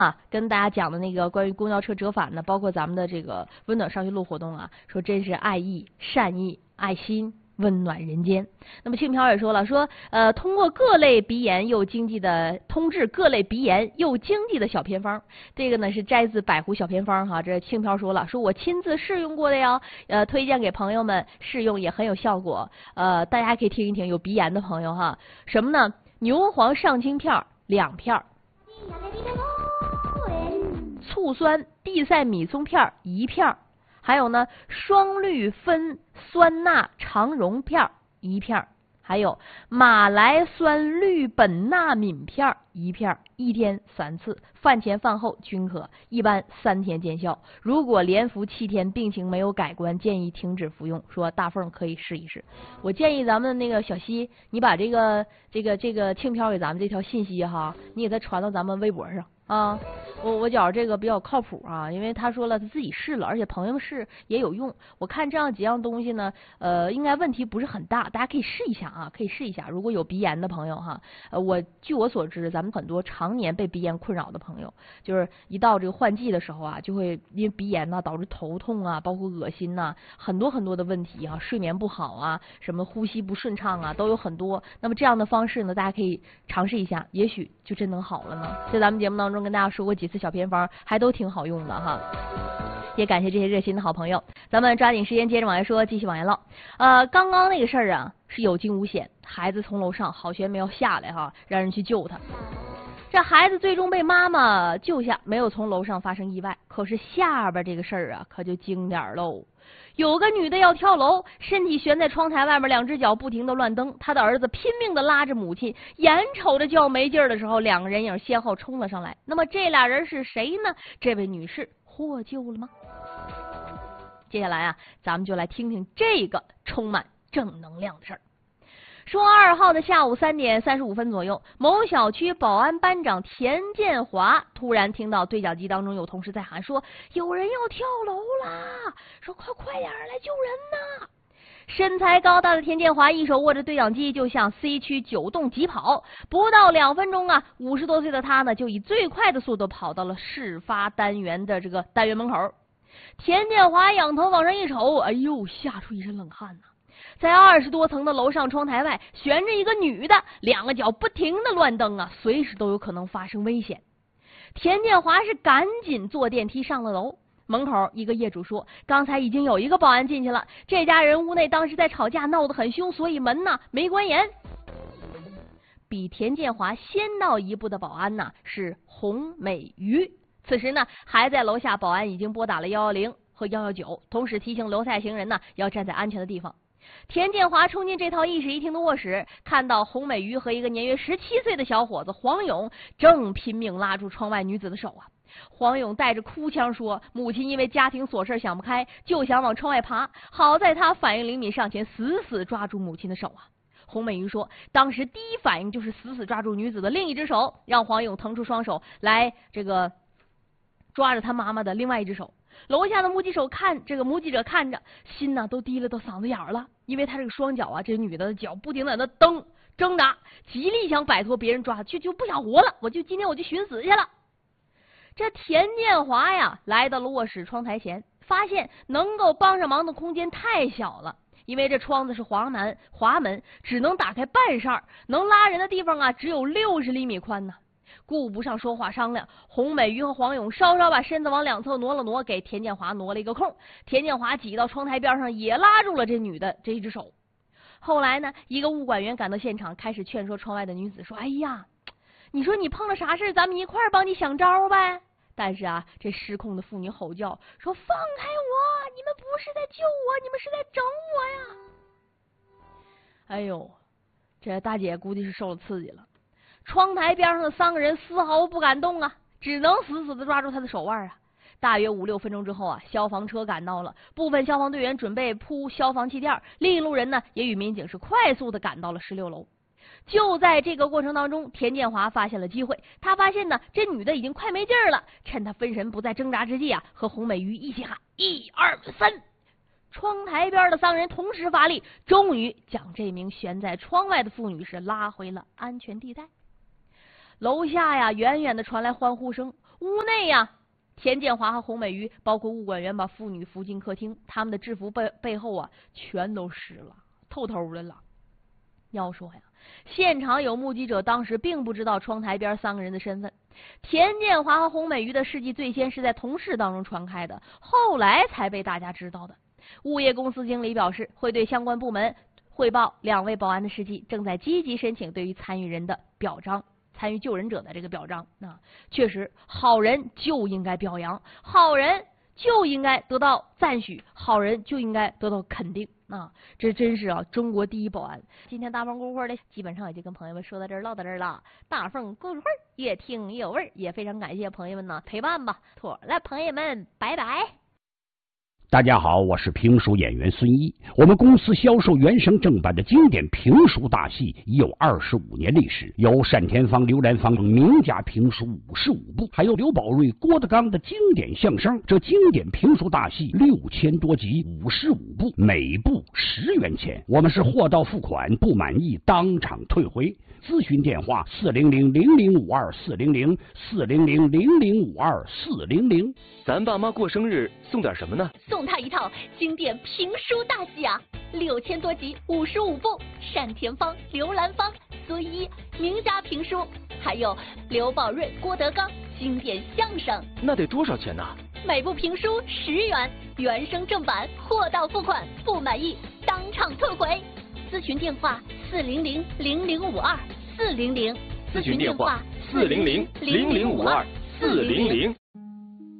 啊，跟大家讲的那个关于公交车折返呢，包括咱们的这个温暖上学路活动啊，说真是爱意、善意、爱心，温暖人间。那么庆飘也说了，说通过各类鼻炎又经济的通治各类鼻炎又经济的小偏方，这个呢是摘自百湖小偏方哈。这庆飘说了，说我亲自试用过的呀，推荐给朋友们试用也很有效果。大家可以听一听，有鼻炎的朋友哈。什么呢？牛黄上清片2片。醋酸地塞米松片1片，还有呢双氯芬酸钠肠溶片1片，还有马来酸氯苯钠醚片1片，1天3次，饭前饭后均可，一般3天见效。如果连服7天病情没有改观，建议停止服用。说大凤可以试一试。我建议咱们那个小西，你把这个庆飘给咱们这条信息哈，你给他传到咱们微博上啊。我觉这个比较靠谱啊，因为他说了他自己试了，而且朋友们试也有用。我看这样几样东西呢，应该问题不是很大，大家可以试一下啊，可以试一下。如果有鼻炎的朋友哈，据我所知，咱们很多常年被鼻炎困扰的朋友，就是一到这个换季的时候啊，就会因为鼻炎呢导致头痛啊，包括恶心呐，很多的问题啊，睡眠不好啊，什么呼吸不顺畅啊，都有很多。那么这样的方式呢，大家可以尝试一下，也许就真能好了呢。在咱们节目当中跟大家说过几次小偏方，还都挺好用的哈。也感谢这些热心的好朋友，咱们抓紧时间接着往下说，继续往下唠。刚刚那个事儿啊是有惊无险，孩子从楼上好学没有下来哈，让人去救他。这孩子最终被妈妈救下，没有从楼上发生意外。可是下边这个事儿啊，可就精点喽。有个女的要跳楼，身体悬在窗台外面，2只脚不停的乱蹬。她的儿子拼命的拉着母亲，眼瞅着就要没劲儿的时候，2个人影先后冲了上来。那么这俩人是谁呢？这位女士获救了吗？接下来啊，咱们就来听听这个充满正能量的事儿。说2号的下午3点35分左右，某小区保安班长田建华突然听到对讲机当中有同事在喊说有人要跳楼啦，说快点来救人呐！身材高大的田建华一手握着对讲机就向 C 区9栋急跑，不到2分钟啊，50多岁的他呢就以最快的速度跑到了事发单元的这个单元门口。田建华仰头往上一瞅，哎呦，吓出一身冷汗呐！在20多层的楼上窗台外悬着一个女的，2个脚不停的乱蹬啊，随时都有可能发生危险。田建华是赶紧坐电梯上了楼。门口一个业主说，刚才已经有一个保安进去了，这家人屋内当时在吵架，闹得很凶，所以门呢没关严。比田建华先到一步的保安呢是洪美瑜，此时呢还在楼下，保安已经拨打了110和119，同时提醒楼下行人呢要站在安全的地方。田建华冲进这套一室一厅的卧室，看到洪美瑜和一个年约17岁的小伙子黄勇正拼命拉住窗外女子的手啊。黄勇带着哭腔说，母亲因为家庭琐事想不开，就想往窗外爬，好在他反应灵敏，上前死死抓住母亲的手啊。洪美瑜说，当时第一反应就是死死抓住女子的另一只手，让黄勇腾出双手来这个抓着他妈妈的另外一只手。楼下的目击者看着，心呢都提了到嗓子眼了，因为他这个双脚啊，这女的脚不停在那挣扎，极力想摆脱别人抓，就不想活了，今天我就寻死去了。这田建华呀来到了卧室窗台前，发现能够帮上忙的空间太小了，因为这窗子是滑门，只能打开半扇，能拉人的地方啊只有60厘米宽呢。顾不上说话商量，洪美瑜和黄勇稍稍把身子往2侧挪了挪，给田建华挪了一个空。田建华挤到窗台边上，也拉住了这女的这一只手。后来呢，一个物管员赶到现场，开始劝说窗外的女子说，哎呀，你说你碰了啥事，咱们一块儿帮你想招呗。但是啊，这失控的妇女吼叫说，放开我，你们不是在救我，你们是在整我呀！哎呦，这大姐估计是受了刺激了。窗台边上的3个人丝毫不敢动啊，只能死死的抓住他的手腕啊。大约5-6分钟之后啊，消防车赶到了，部分消防队员准备铺消防气垫，另一路人呢也与民警是快速的赶到了16楼。就在这个过程当中，田建华发现了机会，他发现呢这女的已经快没劲儿了，趁他分神不再挣扎之际啊，和洪美瑜一起喊1、2、3。窗台边的3人同时发力，终于将这名悬在窗外的妇女是拉回了安全地带。楼下呀，远远的传来欢呼声， 屋内呀，田建华和洪美瑜，包括物管员把妇女扶进客厅，他们的制服背后啊，全都湿了，透透的了。要说呀，现场有目击者当时并不知道窗台边3个人的身份。田建华和洪美瑜的事迹最先是在同事当中传开的，后来才被大家知道的。物业公司经理表示，会对相关部门汇报2位保安的事迹，正在积极申请对于参与人的表彰。参与救人者的这个表彰确实，好人就应该表扬，好人就应该得到赞许，好人就应该得到肯定这真是中国第一保安。今天大凤故事会的基本上也就跟朋友们说到这儿，唠到这儿了。大凤故事会越听越有味儿，也非常感谢朋友们陪伴吧。妥了，朋友们，拜拜。 大家好，我是评书演员孙一。我们公司销售原声正版的经典评书大戏已有25年历史，有单田芳、刘兰芳名家评书55部，还有刘宝瑞、郭德纲的经典相声。这经典评书大戏6000多集，55部，每部10元钱。我们是货到付款，不满意当场退回。咨询电话400-0052-400，400-0052-400。 咱爸妈过生日送点什么呢？ 送他一套经典评书大戏啊，6000多集，55部，单田芳、刘兰芳、孙一名家评书，还有刘宝瑞、郭德纲经典相声。 那得多少钱呢？ 每部评书10元，原声正版，货到付款，不满意当场退回。咨询电话400-0052-400， 咨询电话400-0052-400。